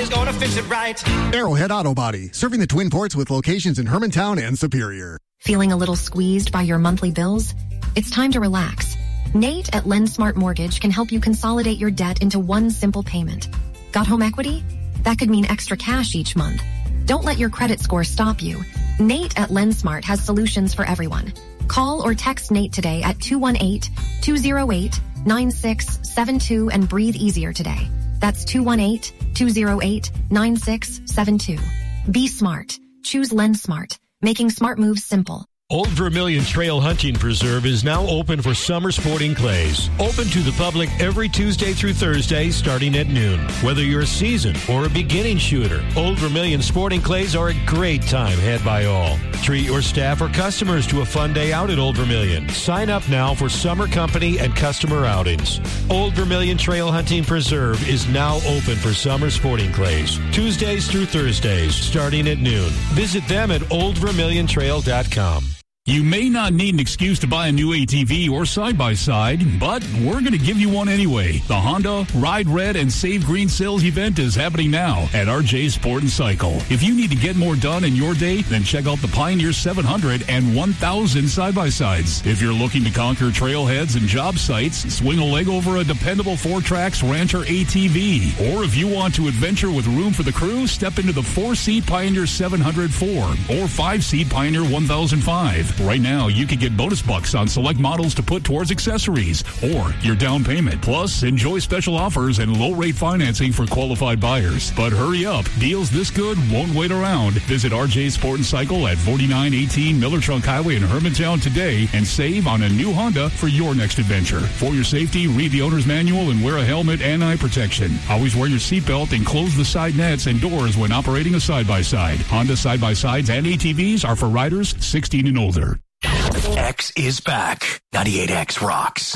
always gonna fix it right. Arrowhead Auto Body, serving the Twin Ports with locations in Hermantown and Superior. Feeling a little squeezed by your monthly bills? It's time to relax. Nate at LendSmart Mortgage can help you consolidate your debt into one simple payment. Got home equity? That could mean extra cash each month. Don't let your credit score stop you. Nate at LendSmart has solutions for everyone. Call or text Nate today at 218-208-9672 and breathe easier today. That's 218-208-9672. Be smart. Choose LendSmart. Making smart moves simple. Old Vermilion Trail Hunting Preserve is now open for summer sporting clays. Open to the public every Tuesday through Thursday starting at noon. Whether you're a seasoned or a beginning shooter, Old Vermilion sporting clays are a great time had by all. Treat your staff or customers to a fun day out at Old Vermilion. Sign up now for summer company and customer outings. Old Vermilion Trail Hunting Preserve is now open for summer sporting clays. Tuesdays through Thursdays starting at noon. Visit them at oldvermiliontrail.com. You may not need an excuse to buy a new ATV or side-by-side, but we're going to give you one anyway. The Honda Ride Red and Save Green sales event is happening now at RJ Sport and Cycle. If you need to get more done in your day, then check out the Pioneer 700 and 1000 side-by-sides. If you're looking to conquer trailheads and job sites, swing a leg over a dependable 4Trax Rancher ATV. Or if you want to adventure with room for the crew, step into the 4-seat Pioneer 704 or 5-seat Pioneer 1005. Right now, you can get bonus bucks on select models to put towards accessories or your down payment. Plus, enjoy special offers and low-rate financing for qualified buyers. But hurry up. Deals this good won't wait around. Visit RJ Sport and Cycle at 4918 Miller Trunk Highway in Hermantown today and save on a new Honda for your next adventure. For your safety, read the owner's manual and wear a helmet and eye protection. Always wear your seatbelt and close the side nets and doors when operating a side-by-side. Honda side-by-sides and ATVs are for riders 16 and older. X is back. 98X rocks.